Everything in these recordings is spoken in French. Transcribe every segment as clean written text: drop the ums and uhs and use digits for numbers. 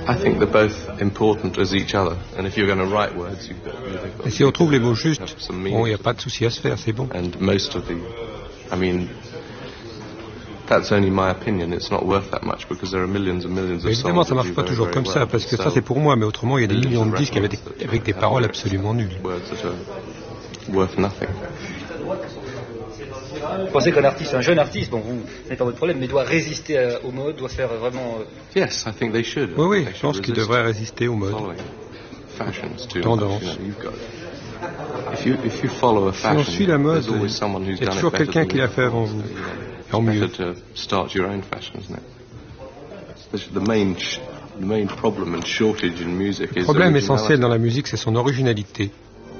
I think they're both important as each other, and if you're going to write words, you've got Et si on trouve les mots justes, have some bon, il meaning. n'y a pas de souci à se faire, c'est bon. And most of the, I mean, that's only my opinion. It's not worth that much because there are millions and millions of Évidemment, songs ça that marche do pas very, toujours very comme ça, well. parce que ça So, c'est pour moi, mais autrement il y a des millions millions of de disques avec records des that paroles have absolument nulles. words that are worth nothing. Vous pensez qu'un artiste, un jeune artiste, bon, vous, ce n'est pas votre problème, mais doit résister aux modes, doit faire vraiment... Yes, I think they should. Oui, oui, They je should pense qu'il resist devrait résister aux modes. following fashions too Tendance. much, you've got if you follow a Si fashion, on suit la mode, there's always someone who's il y a done it toujours better quelqu'un than qui you. l'a fait avant vous, en It's mieux. better to start your own fashion, isn't it? The main problem and shortage in music Le is problème originality. essentiel dans la musique, c'est son originalité.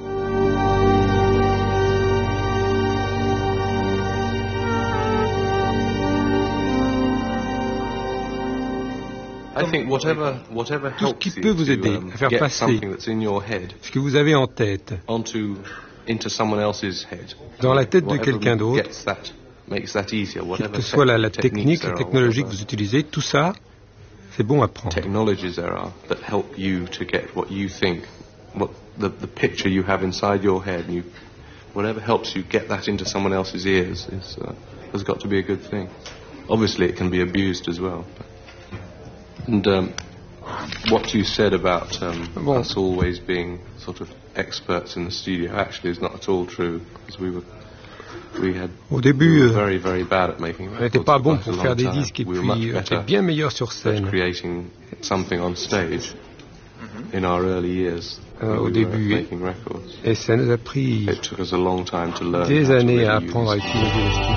I think whatever Tout ce helps qui you peut vous aider to à faire get passer something that's in your head ce que vous avez en tête into someone else's head. dans la tête de Whatever quelqu'un d'autre, makes that easier. quelle Whatever que soit la techniques technique, there la are, technologie que whatever vous utilisez, tout ça, c'est bon à prendre. technologies there are that help you to get what you think, what the picture you have inside your head, and whatever helps you get that into someone else's ears has got to be a good thing. Obviously, it can be abused as well. And what you said about Bon. us always being sort of experts in the studio actually is not at all true, because Au début, we were very, very bad at making on n'était records pas for bon quite a pour long faire des time. disques et We were puis much on était better bien meilleurs sur at scène. creating something on stage in our early years. when Au we were début, making records. et ça nous a pris It took us a long time to learn des how to années really à use apprendre à utiliser le studio.